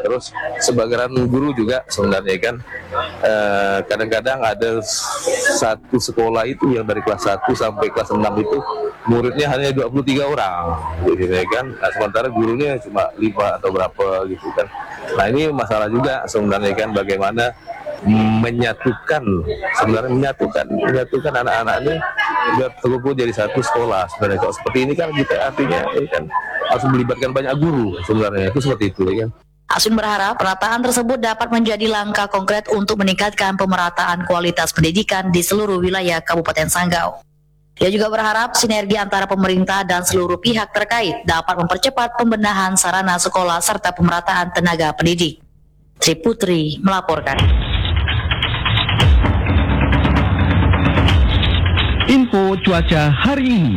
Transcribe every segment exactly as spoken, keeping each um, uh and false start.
Terus sebagian guru juga sebenarnya kan eh, kadang-kadang ada satu sekolah itu yang dari kelas satu sampai kelas enam itu muridnya hanya dua puluh tiga orang gitu ya kan. Nah, sementara gurunya cuma lima atau berapa gitu kan. Nah, ini masalah juga sebenarnya kan, bagaimana menyatukan sebenarnya menyatukan menyatukan anak-anak ini biar terkumpul jadi satu sekolah. Sebenarnya kalau seperti ini kan kita artinya ini kan harus melibatkan banyak guru sebenarnya, itu seperti itu ya kan. Aswin berharap perataan tersebut dapat menjadi langkah konkret untuk meningkatkan pemerataan kualitas pendidikan di seluruh wilayah Kabupaten Sanggau. Dia juga berharap sinergi antara pemerintah dan seluruh pihak terkait dapat mempercepat pembenahan sarana sekolah serta pemerataan tenaga pendidik. Tri Putri melaporkan. Info cuaca hari ini.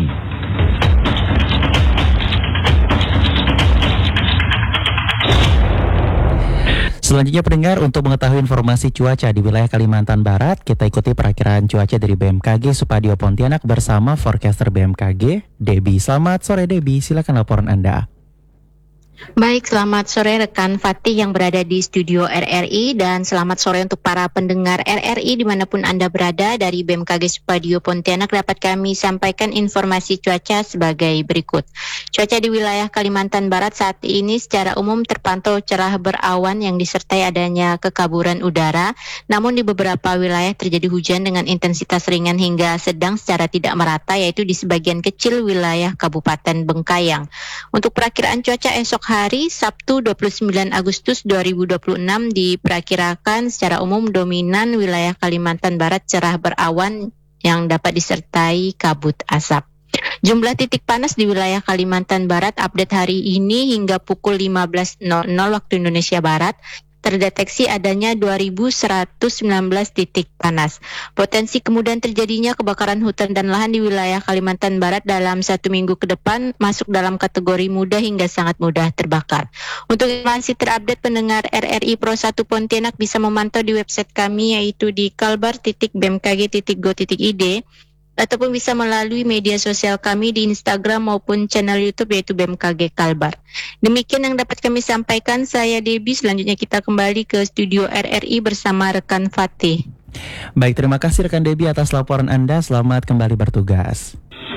Selanjutnya pendengar, untuk mengetahui informasi cuaca di wilayah Kalimantan Barat, kita ikuti perakiraan cuaca dari B M K G Supadio Pontianak bersama forecaster B M K G, Debbie. Selamat sore Debbie, silakan laporan Anda. Baik, selamat sore rekan Fatih yang berada di studio R R I, dan selamat sore untuk para pendengar R R I dimanapun Anda berada. Dari B M K G Supadio Pontianak dapat kami sampaikan informasi cuaca sebagai berikut. Cuaca di wilayah Kalimantan Barat saat ini secara umum terpantau cerah berawan yang disertai adanya kekaburan udara, namun di beberapa wilayah terjadi hujan dengan intensitas ringan hingga sedang secara tidak merata, yaitu di sebagian kecil wilayah Kabupaten Bengkayang. Untuk perakiraan cuaca esok hari Sabtu dua puluh sembilan Agustus dua ribu dua puluh enam diperkirakan secara umum dominan wilayah Kalimantan Barat cerah berawan yang dapat disertai kabut asap. Jumlah titik panas di wilayah Kalimantan Barat update hari ini hingga pukul lima belas waktu Indonesia Barat terdeteksi adanya dua ribu seratus sembilan belas titik panas. Potensi kemudian terjadinya kebakaran hutan dan lahan di wilayah Kalimantan Barat dalam satu minggu ke depan masuk dalam kategori mudah hingga sangat mudah terbakar. Untuk informasi terupdate pendengar R R I Pro satu Pontianak bisa memantau di website kami, yaitu di kalbar titik b m k g titik go titik i d, ataupun bisa melalui media sosial kami di Instagram maupun channel YouTube yaitu B M K G Kalbar. Demikian yang dapat kami sampaikan, saya Debbie. Selanjutnya kita kembali ke studio R R I bersama rekan Fatih. Baik, terima kasih rekan Debbie atas laporan Anda. Selamat kembali bertugas.